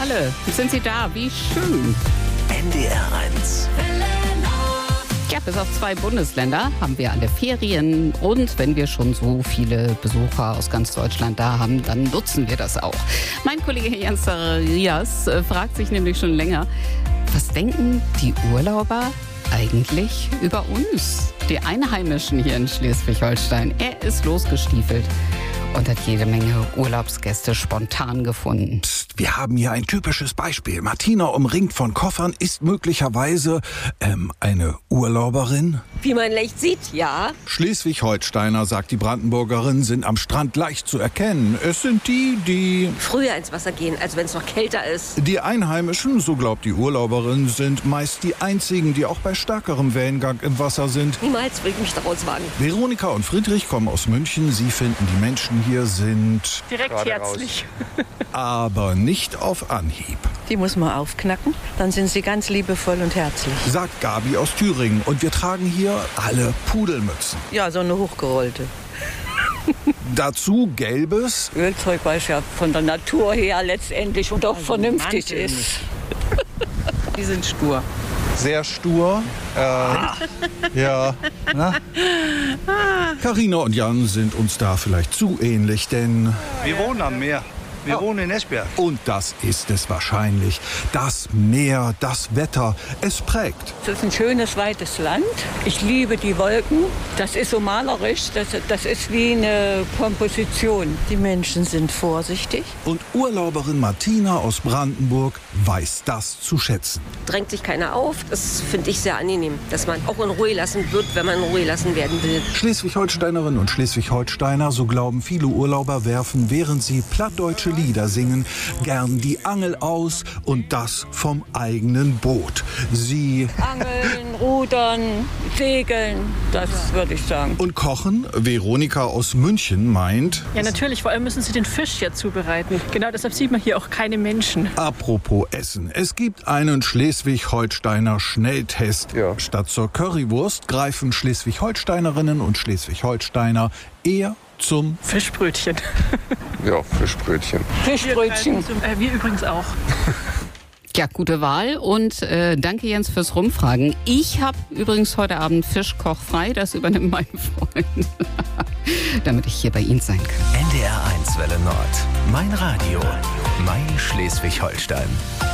alle. Sind Sie da? Wie schön. NDR 1. Ja, bis auf 2 Bundesländer haben wir alle Ferien. Und wenn wir schon so viele Besucher aus ganz Deutschland da haben, dann nutzen wir das auch. Mein Kollege Jens Zacharias fragt sich nämlich schon länger, was denken die Urlauber eigentlich über uns, die Einheimischen hier in Schleswig-Holstein? Er ist losgestiefelt und hat jede Menge Urlaubsgäste spontan gefunden. Psst, wir haben hier ein typisches Beispiel. Martina, umringt von Koffern, ist möglicherweise eine Urlauberin? Wie man leicht sieht, ja. Schleswig-Holsteiner, sagt die Brandenburgerin, sind am Strand leicht zu erkennen. Es sind die... Früher ins Wasser gehen, als wenn es noch kälter ist. Die Einheimischen, so glaubt die Urlauberin, sind meist die einzigen, die auch bei stärkerem Wellengang im Wasser sind. Niemals würde ich mich daraus wagen. Veronika und Friedrich kommen aus München. Sie finden, die Menschen hier sind... Direkt herzlich. Aber nicht auf Anhieb, Die muss man aufknacken, dann sind sie ganz liebevoll und herzlich. sagt Gabi aus Thüringen. Und wir tragen hier alle Pudelmützen. Ja, so eine hochgerollte. Dazu gelbes, Ölzeug, weil es ja von der Natur her letztendlich und auch vernünftig ist. Die sind stur. sehr stur. Ja. Carina und Jan sind uns da vielleicht zu ähnlich, denn... Wir wohnen am Meer. Wir wohnen in Esbjerg. Und das ist es wahrscheinlich. Das Meer, das Wetter, es prägt. Es ist ein schönes, weites Land. Ich liebe die Wolken. Das ist so malerisch. Das ist wie eine Komposition. Die Menschen sind vorsichtig. Und Urlauberin Martina aus Brandenburg weiß das zu schätzen. Drängt sich keiner auf. Das finde ich sehr angenehm, dass man auch in Ruhe lassen wird, wenn man in Ruhe lassen werden will. Schleswig-Holsteinerinnen und Schleswig-Holsteiner, so glauben viele Urlauber, werfen, während sie plattdeutsche Lieder singen, gern die Angel aus und das vom eigenen Boot. Sie Angeln, Rudern, Segeln, das würde ich sagen. und kochen. Veronika aus München meint, Ja, natürlich. Vor allem müssen sie den Fisch ja zubereiten. Genau deshalb sieht man hier auch keine Menschen. apropos Essen. Es gibt einen Schleswig-Holsteiner Schnelltest. Ja. Statt zur Currywurst greifen Schleswig-Holsteinerinnen und Schleswig-Holsteiner eher zum Fischbrötchen. Ja, Fischbrötchen. Fischbrötchen. Wir übrigens auch. Ja, gute Wahl und danke Jens fürs Rumfragen. Ich habe übrigens heute Abend Fischkoch frei, das übernimmt mein Freund, damit ich hier bei Ihnen sein kann. NDR 1 Welle Nord. Mein Radio. Mein Schleswig-Holstein.